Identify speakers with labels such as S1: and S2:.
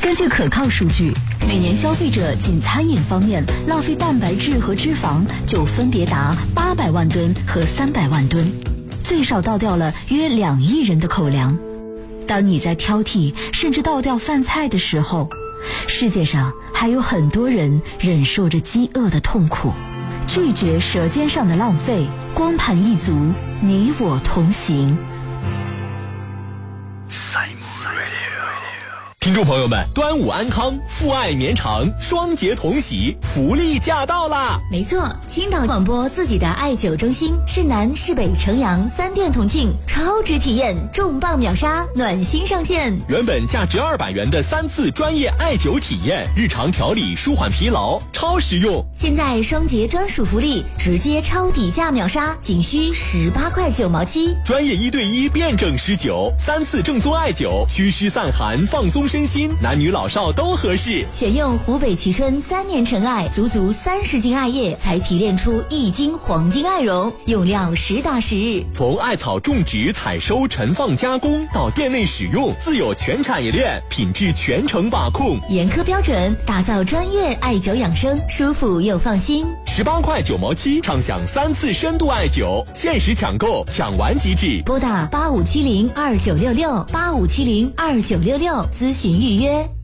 S1: 根据可靠数据，每年消费者仅餐饮方面浪费蛋白质和脂肪就分别达800万吨和300万吨，最少倒掉了约2亿人的口粮。当你在挑剔甚至倒掉饭菜的时候，世界上还有很多人忍受着饥饿的痛苦。拒绝舌尖上的浪费，光盘一族，你我同行。
S2: 听众朋友们，端午安康，父爱绵长，双节同喜，福利驾到啦！
S3: 没错，青岛广播自己的艾灸中心，市南、市北、城阳3店同庆，超值体验，重磅秒杀，暖心上线。
S2: 原本价值200元的3次专业艾灸体验，日常调理舒缓疲劳，超实用。
S3: 现在双节专属福利，直接超底价秒杀，仅需18块9毛7。
S2: 专业1对1辩证施灸，3次正宗艾灸，祛湿散寒，放松身心，男女老少都合适。
S3: 选用湖北蕲春3年陈艾，足30斤艾叶才提炼出1斤黄金艾绒，用料实打实。
S2: 从艾草种植、采收、陈放、加工到店内使用，自有全产业链，品质全程把控，
S3: 严苛标准，打造专业艾灸养生，舒服又放心。
S2: 18块9毛7，畅享3次深度艾灸，限时抢购，抢完即止。
S3: 拨打85702966，85702966咨询预约。